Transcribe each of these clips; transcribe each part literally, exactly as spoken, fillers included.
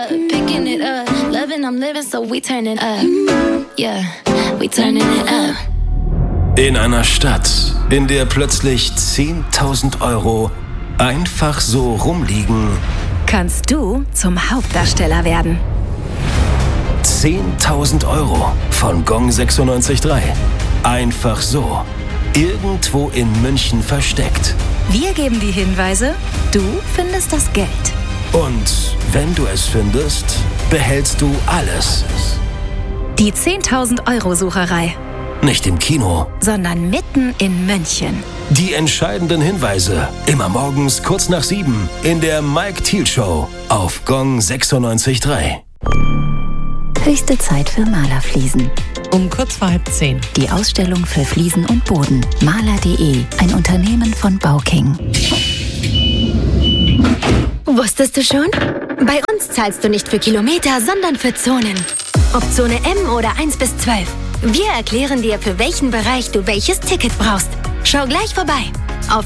Picking it up, loving, I'm living, so we turning up. Yeah, we turning it up. In einer Stadt, in der plötzlich zehntausend Euro einfach so rumliegen, kannst du zum Hauptdarsteller werden. zehntausend Euro von Gong sechsundneunzig Komma drei. Einfach so. Irgendwo in München versteckt. Wir geben die Hinweise, du findest das Geld. Und wenn du es findest, behältst du alles. Die zehntausend Euro Sucherei. Nicht im Kino, sondern mitten in München. Die entscheidenden Hinweise. Immer morgens kurz nach sieben in der Mike Thiel Show auf Gong sechsundneunzig Komma drei. Höchste Zeit für Malerfliesen. Um kurz vor halb zehn. Die Ausstellung für Fliesen und Boden. Maler Punkt de, ein Unternehmen von Bauking. Wusstest du schon? Bei uns zahlst du nicht für Kilometer, sondern für Zonen. Ob Zone M oder eins bis zwölf. Wir erklären dir, für welchen Bereich du welches Ticket brauchst. Schau gleich vorbei auf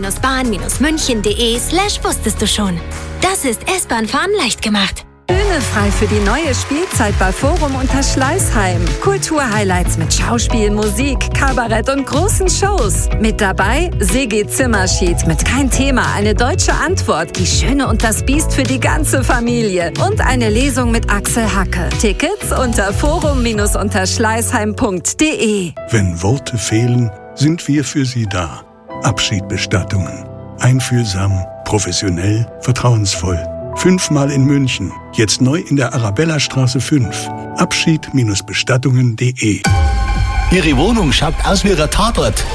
s-bahn-münchen.de slash wusstest du schon. Das ist S-Bahn-Fahren leicht gemacht. Bühne frei für die neue Spielzeit bei Forum Unterschleißheim. Kulturhighlights mit Schauspiel, Musik, Kabarett und großen Shows. Mit dabei Sigi Zimmerschied mit Kein Thema, eine deutsche Antwort, Die Schöne und das Biest für die ganze Familie und eine Lesung mit Axel Hacke. Tickets unter forum-unterschleißheim punkt de. Wenn Worte fehlen, sind wir für Sie da. Abschiedbestattungen. Einfühlsam, professionell, vertrauensvoll. Fünfmal in München. Jetzt neu in der Arabellastraße fünf. Abschied-bestattungen punkt de. Ihre Wohnung schaut aus wie ein Tatort.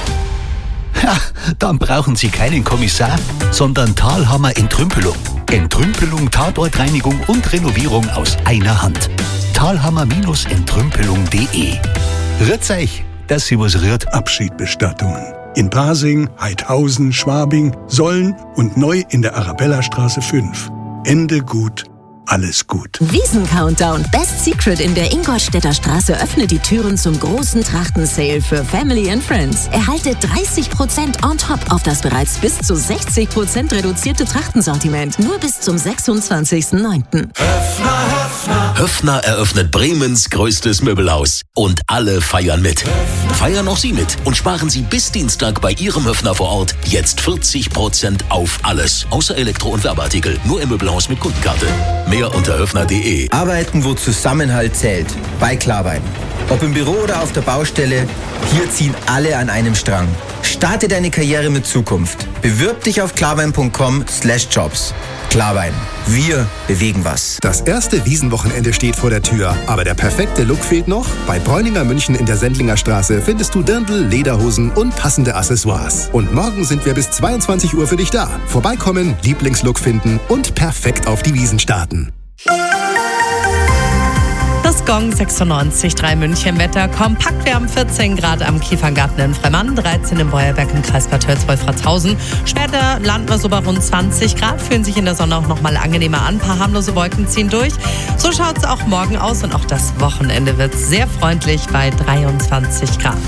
Ja, dann brauchen Sie keinen Kommissar, sondern Thalhammer Entrümpelung. Entrümpelung, Tatortreinigung und Renovierung aus einer Hand. Thalhammer-entrümpelung punkt de. Rührt's euch, dass Sie was rührt. Abschiedbestattungen. In Pasing, Heidhausen, Schwabing, Solln und neu in der Arabellastraße fünf. Ende gut, alles gut. Wiesen-Countdown Best Secret in der Ingolstädter Straße öffnet die Türen zum großen Trachten-Sale für Family and Friends. Erhalte dreißig Prozent on top auf das bereits bis zu sechzig Prozent reduzierte Trachtensortiment. Nur bis zum sechsundzwanzigsten neunten Höffner, Höffner. Höffner eröffnet Bremens größtes Möbelhaus. Und alle feiern mit. Höffner. Feiern auch Sie mit und sparen Sie bis Dienstag bei Ihrem Höffner vor Ort jetzt vierzig Prozent auf alles. Außer Elektro- und Werbeartikel. Nur im Möbelhaus mit Kundenkarte. Mehr unter höffner punkt de. Arbeiten, wo Zusammenhalt zählt. Bei Klarwein. Ob im Büro oder auf der Baustelle, hier ziehen alle an einem Strang. Starte deine Karriere mit Zukunft. Bewirb dich auf klarwein punkt com slash jobs. Klarwein. Wir bewegen was. Das erste Wiesenwochenende steht vor der Tür. Aber der perfekte Look fehlt noch. Bei Bräuninger München in der Sendlinger Straße findest du Dirndl, Lederhosen und passende Accessoires. Und morgen sind wir bis zweiundzwanzig Uhr für dich da. Vorbeikommen, Lieblingslook finden und perfekt auf die Wiesen starten. Das Gong sechsundneunzig Komma drei München Wetter. Kompakt, wir haben vierzehn Grad am Kieferngarten in Fremmann, dreizehn im Beuerberg im Kreis Bad Tölz-Wolfratshausen. Später landen wir so bei rund zwanzig Grad, fühlen sich in der Sonne auch noch mal angenehmer an. Ein paar harmlose Wolken ziehen durch. So schaut es auch morgen aus und auch das Wochenende wird sehr freundlich bei dreiundzwanzig Grad.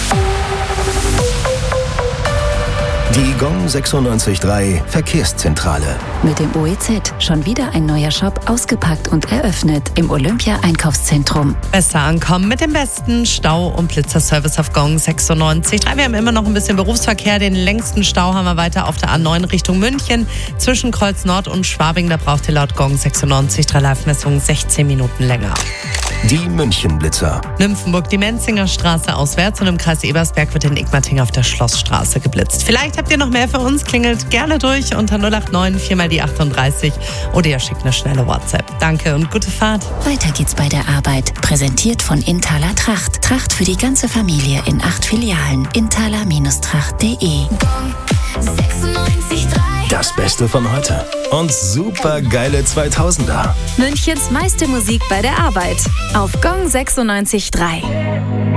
Die Gong sechsundneunzig Komma drei Verkehrszentrale. Mit dem O E Z schon wieder ein neuer Shop ausgepackt und eröffnet im Olympia-Einkaufszentrum. Besser ankommen mit dem besten Stau- und Blitzerservice auf Gong sechsundneunzig Komma drei. Wir haben immer noch ein bisschen Berufsverkehr. Den längsten Stau haben wir weiter auf der A neun Richtung München. Zwischen Kreuz Nord und Schwabing, da braucht ihr laut Gong sechsundneunzig Komma drei Live-Messung sechzehn Minuten länger. Die München-Blitzer. Nymphenburg, die Menzinger Straße auswärts und im Kreis Ebersberg wird in Igmating auf der Schlossstraße geblitzt. Vielleicht habt ihr noch mehr für uns, klingelt gerne durch unter null acht neun vier mal die achtunddreißig oder ihr schickt eine schnelle WhatsApp. Danke und gute Fahrt. Weiter geht's bei der Arbeit. Präsentiert von Inthaler Tracht. Tracht für die ganze Familie in acht Filialen. inthaler Tracht punkt de. Das Beste von heute. Und super geile zweitausender. Münchens meiste Musik bei der Arbeit. Auf Gong sechsundneunzig Komma drei.